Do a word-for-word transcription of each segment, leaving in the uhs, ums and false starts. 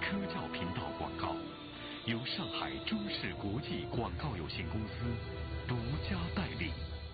车教频道广告，由上海中视国际广告有限公司独家代理。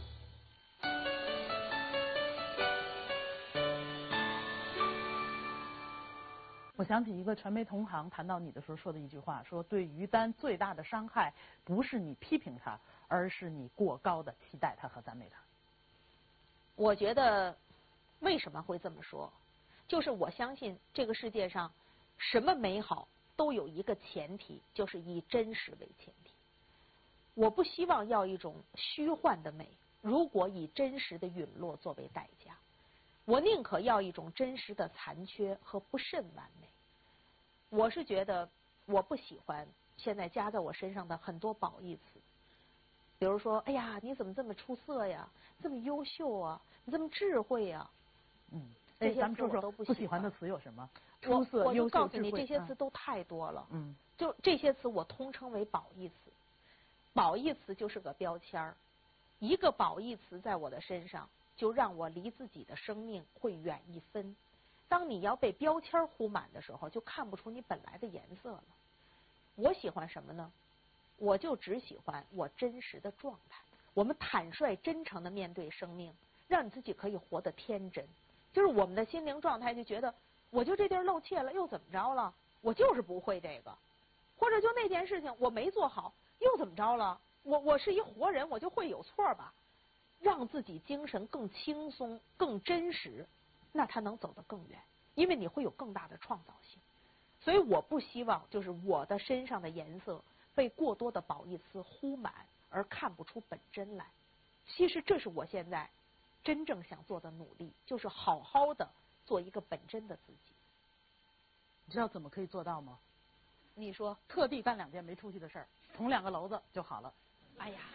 我想起一个传媒同行谈到你的时候说的一句话，说对于丹最大的伤害不是你批评他，而是你过高的期待他和赞美他。 我觉得为什么会这么说，就是我相信这个世界上什么美好都有一个前提，就是以真实为前提。我不希望要一种虚幻的美，如果以真实的陨落作为代价，我宁可要一种真实的残缺和不甚完美。我是觉得我不喜欢现在加在我身上的很多褒义词，比如说，哎呀，你怎么这么出色呀，这么优秀啊，你这么智慧呀， 嗯， 这些咱们说说词我都不不喜欢的词有什么？ 我出色、 我优秀、 就告诉你， 智慧这些词都太多了。 嗯， 就这些词我通称为褒义词。褒义词就是个标签儿，一个褒义词在我的身上，就让我离自己的生命会远一分。当你要被标签糊满的时候，就看不出你本来的颜色了。我喜欢什么呢？我就只喜欢我真实的状态。我们坦率真诚的面对生命，让你自己可以活得天真。就是我们的心灵状态就觉得，我就这地儿露怯了，又怎么着了？我就是不会这个，或者就那件事情我没做好，又怎么着了？我我是一活人，我就会有错吧？让自己精神更轻松、更真实，那他能走得更远，因为你会有更大的创造性。所以我不希望就是我的身上的颜色被过多的褒义词糊满，而看不出本真来。其实这是我现在真正想做的努力，就是好好的做一个本真的自己。 你知道怎么可以做到吗？ 你说， 特地干两件没出息的事儿，捅两个篓子就好了。 哎呀，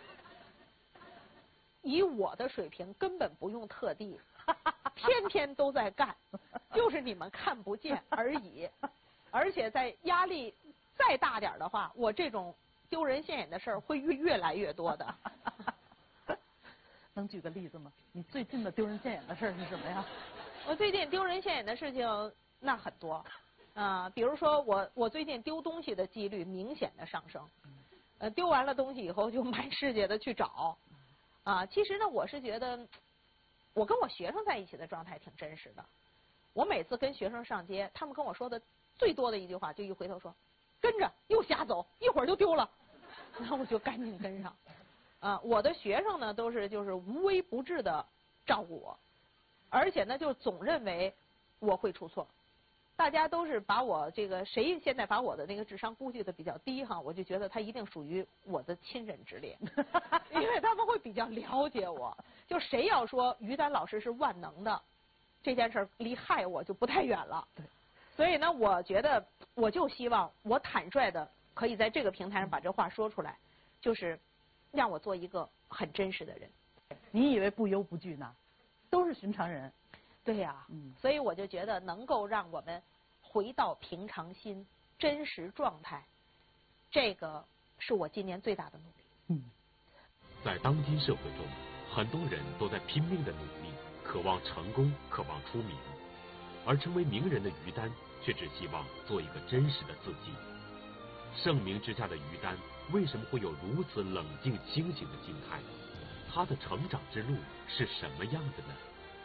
以我的水平根本不用特地，天天都在干，就是你们看不见而已。而且在压力再大点的话，我这种丢人现眼的事儿会越越来越多的。 能举个例子吗？你最近的丢人现眼的事儿是什么呀？ 我最近丢人现眼的事情那很多啊、呃，比如说我我最近丢东西的几率明显的上升，呃，丢完了东西以后就满世界的去找啊。其实呢，我是觉得我跟我学生在一起的状态挺真实的。我每次跟学生上街，他们跟我说的最多的一句话，就一回头说，跟着又瞎走，一会儿就丢了，然后我就赶紧跟上。啊，我的学生呢都是就是无微不至的照顾我，而且呢就总认为我会出错。大家都是把我这个谁现在把我的那个智商估计的比较低哈，我就觉得他一定属于我的亲人之列，因为他们会比较了解我。就谁要说于丹老师是万能的，这件事离害我就不太远了。 对， 所以呢，我觉得我就希望我坦率的可以在这个平台上把这话说出来，就是让我做一个很真实的人。 你以为不忧不惧呢？都是寻常人。 对呀、啊， 嗯， 所以我就觉得能够让我们回到平常心、真实状态，这个是我今年最大的努力。 嗯， 在当今社会中，很多人都在拼命的努力，渴望成功，渴望出名，而成为名人的于丹却只希望做一个真实的自己。盛名之下的于丹为什么会有如此冷静清醒的心态？他的成长之路是什么样的呢？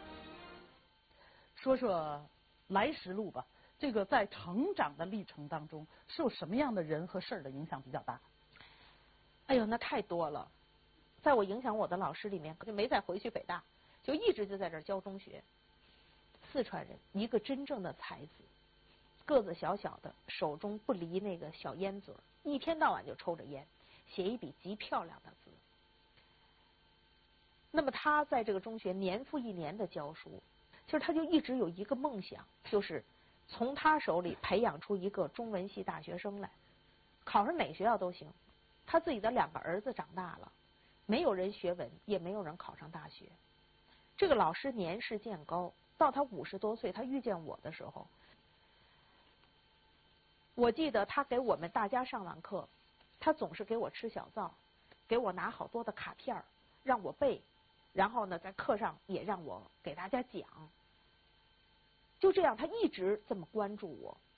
说说来时路吧。这个在成长的历程当中，受什么样的人和事儿的影响比较大？ 哎呦，那太多了。在我影响我的老师里面，就没再回去北大，就一直就在这儿教中学。四川人，一个真正的才子，个子小小的，手中不离那个小烟嘴，一天到晚就抽着烟，写一笔极漂亮的字。那么他在这个中学年复一年的教书，就是他就一直有一个梦想，就是从他手里培养出一个中文系大学生来，考上哪学校都行。他自己的两个儿子长大了，没有人学文，也没有人考上大学。这个老师年事渐高，到他五十多岁，他遇见我的时候，我记得他给我们大家上完课，他总是给我吃小灶，给我拿好多的卡片让我背，然后呢，在课上也让我给大家讲。就这样，他一直这么关注我。